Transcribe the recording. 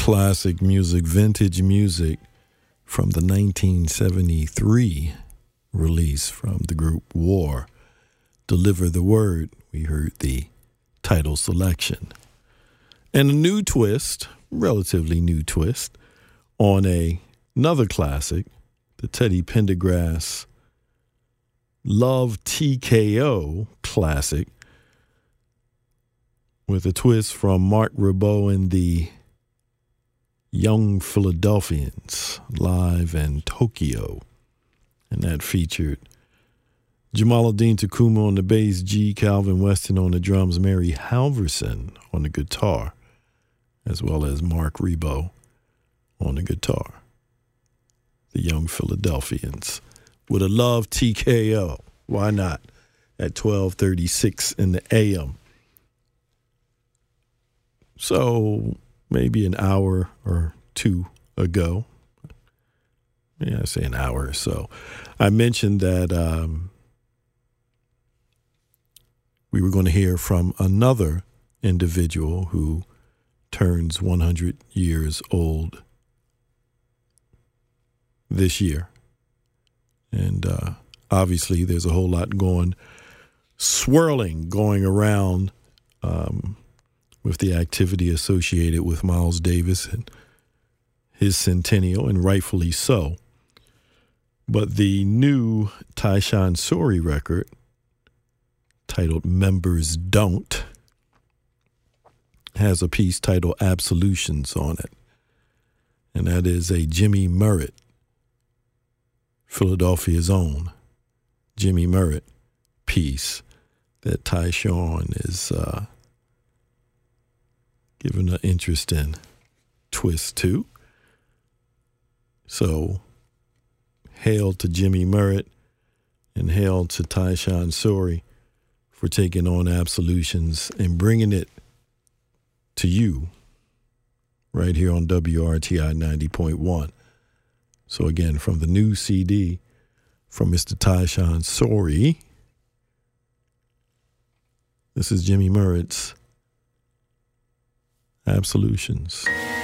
classic music, vintage music from the 1973 release from the group War. Deliver the Word. We heard the title selection. And a new twist, relatively new twist, on another classic, the Teddy Pendergrass Love TKO classic, with a twist from Marc Ribot and the Young Philadelphians live in Tokyo. And that featured Jamaaladeen Tacuma on the bass, G. Calvin Weston on the drums, Mary Halverson on the guitar, as well as Marc Ribot on the guitar. The Young Philadelphians with a Love TKO. Why not? At 12:36 in the AM. So maybe an hour or two ago, I say an hour or so, I mentioned that we were going to hear from another individual who turns 100 years old this year. And obviously there's a whole lot going around with the activity associated with Miles Davis and his centennial, and rightfully so. But the new Tyshawn Sorey record, titled Members Don't, has a piece titled Absolutions on it. And that is a Jimmy Merritt, Philadelphia's own Jimmy Merritt piece that Tyshawn is giving an interesting twist to. So, hail to Jimmy Merritt and hail to Tyshawn Sorey for taking on Absolutions and bringing it to you right here on WRTI 90.1. So again, from the new CD from Mr. Tyshawn Sorey, this is Jimmy Merritt's Absolutions.